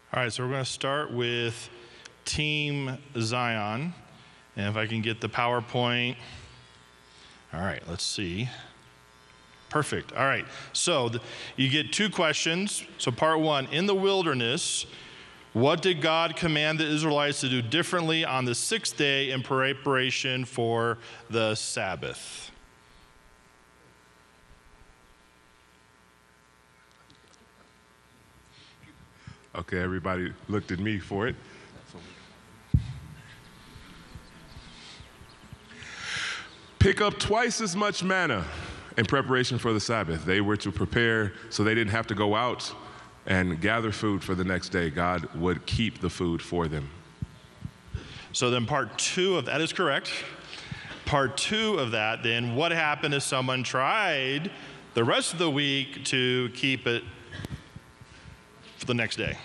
All right, so we're going to start with Team Zion. And if I can get the PowerPoint. All right, let's see. Perfect. All right, so you get two questions. So part one, in the wilderness, what did God command the Israelites to do differently on the sixth day in preparation for the Sabbath? Okay, everybody looked at me for it. Pick up twice as much manna in preparation for the Sabbath. They were to prepare so they didn't have to go out and gather food for the next day. God would keep the food for them. So then part two of that is correct. Part two of that, then, what happened if someone tried the rest of the week to keep it for the next day?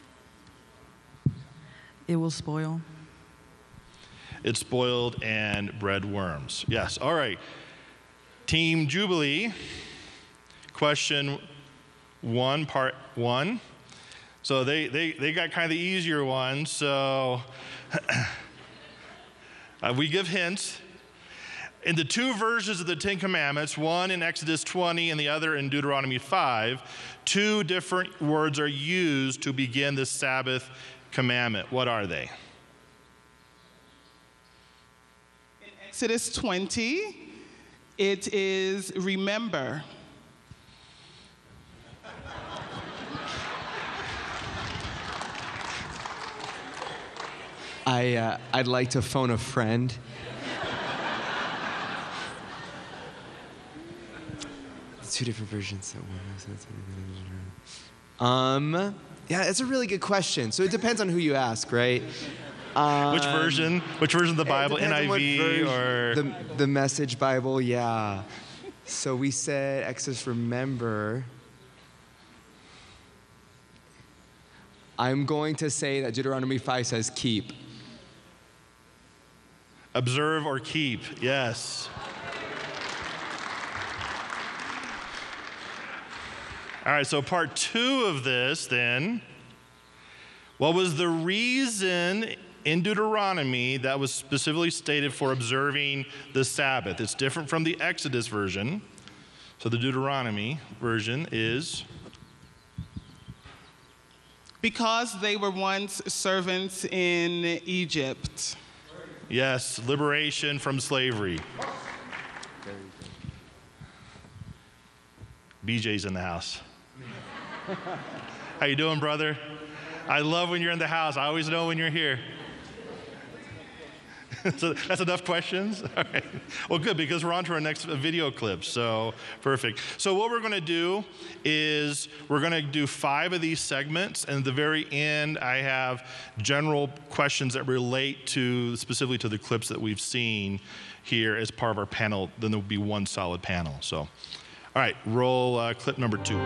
It will spoil. It spoiled and bred worms. Yes, all right. Team Jubilee, question one, part one. So they got kind of the easier one. So we give hints. In the two versions of the Ten Commandments, one in Exodus 20 and the other in Deuteronomy 5, two different words are used to begin the Sabbath commandment. What are they? In Exodus 20, it is remember. I'd like to phone a friend. Two different versions. Yeah, it's a really good question. So it depends on who you ask, right? Which version? Which version of the Bible? NIV or the Message Bible? Yeah. So we said Exodus remember. I'm going to say that Deuteronomy 5 says keep. Observe or keep, yes. All right, so part two of this then, what was the reason in Deuteronomy that was specifically stated for observing the Sabbath? It's different from the Exodus version. So the Deuteronomy version is? Because they were once servants in Egypt. Yes, liberation from slavery. BJ's in the house. How you doing, brother? I love when you're in the house. I always know when you're here. So that's enough questions? All right. Well, good, because we're on to our next video clip, so perfect. So what we're going to do is we're going to do 5 of these segments, and at the very end, I have general questions that relate to, specifically to the clips that we've seen here as part of our panel. Then there'll be one solid panel. So, all right, roll clip number 2.